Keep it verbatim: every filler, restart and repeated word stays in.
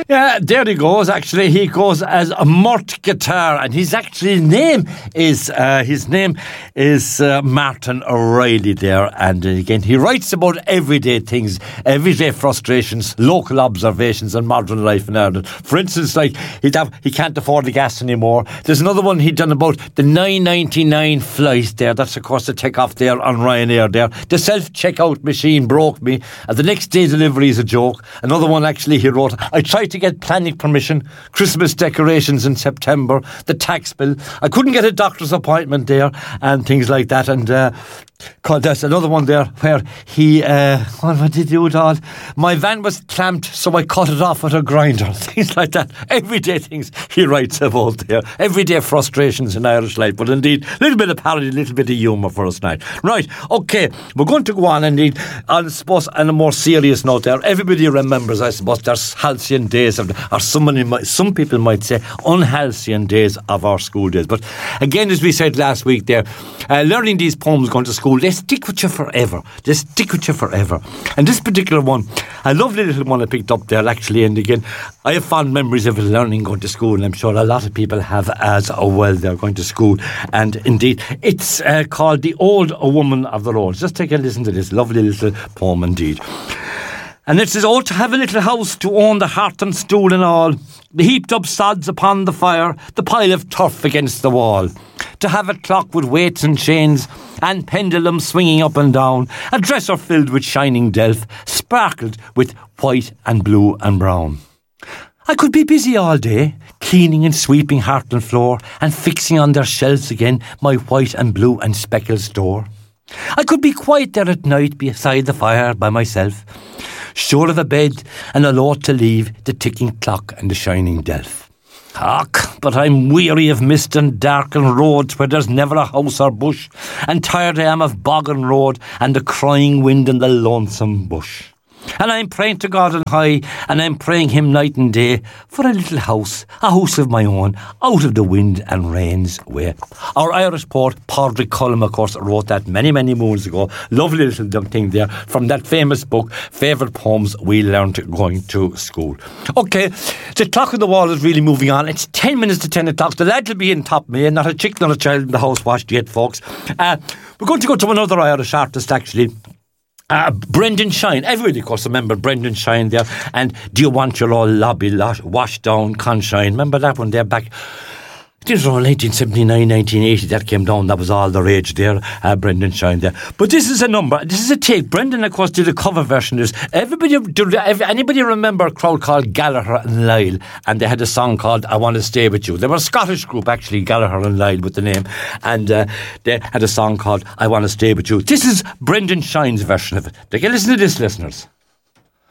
Yeah, there he goes. Actually, he goes as a Mort Guitar, and his actual name is uh, his name is uh, Martin O'Reilly. There, and again, he writes about everyday things, everyday frustrations, local observations, and modern life in Ireland. For instance, like he'd have, he can't afford the gas anymore. There's another one he'd done about the nine ninety-nine flight there. That's of course the take off there on Ryanair. There, the self checkout machine broke me, and the next day delivery is a joke. Another one actually he wrote, I tried to get planning permission, Christmas decorations in September, the tax bill. I couldn't get a doctor's appointment there, and things like that. And uh, there's another one there where he, uh, what did he do it all? My van was clamped, so I cut it off with a grinder. Things like that. Everyday things he writes about there. Everyday frustrations in Irish life. But indeed, a little bit of parody, a little bit of humour for us tonight. Right, okay, we're going to go on indeed. I suppose on a more serious note there, everybody remembers, I suppose, there's halcyon days, of, or somebody might, some people might say unhalcyon days of our school days. But again, as we said last week there, uh, learning these poems going to school, they stick with you forever. They stick with you forever. And this particular one, a lovely little one I picked up there actually, and again, I have fond memories of learning going to school, and I'm sure a lot of people have as well. They're going to school, and indeed, it's uh, called The Old Woman of the Road. Just take a listen to this lovely little poem indeed. And it says, oh, to have a little house, to own the hearth and stool and all, the heaped up sods upon the fire, the pile of turf against the wall, to have a clock with weights and chains, and pendulum swinging up and down, a dresser filled with shining delf, sparkled with white and blue and brown. I could be busy all day, cleaning and sweeping hearth and floor, and fixing on their shelves again my white and blue and speckled store. I could be quiet there at night beside the fire by myself, sure of a bed and a load to leave, the ticking clock and the shining delf. Ach, but I'm weary of mist and darkened roads where there's never a house or bush, and tired I am of bog and road and the crying wind in the lonesome bush. And I'm praying to God on high, and I'm praying him night and day for a little house, a house of my own, out of the wind and rain's way. Our Irish poet, Padraig Cullum, of course, wrote that many, many moons ago. Lovely little thing there from that famous book, Favourite Poems We Learned Going to School. Okay, the clock on the wall is really moving on. It's ten minutes to ten o'clock. The lad will be in top me, and not a chick, not a child in the house washed yet, folks. Uh, we're going to go to another Irish artist, actually. Uh, Brendan Shine. Everybody, of course, remember Brendan Shine there. And Do You Want Your Old Lobby Washed Down, Conshine? Remember that one there back? It was around nineteen seventy-nine, nineteen eighty that came down. That was all the rage there, uh, Brendan Shine there. But this is a number. This is a take. Brendan, of course, did a cover version of this. Everybody, did anybody remember a crowd called Gallagher and Lyle? And they had a song called I Want to Stay With You. They were a Scottish group, actually, Gallagher and Lyle with the name. And uh, they had a song called I Want to Stay With You. This is Brendan Shine's version of it. Take a listen to this, listeners.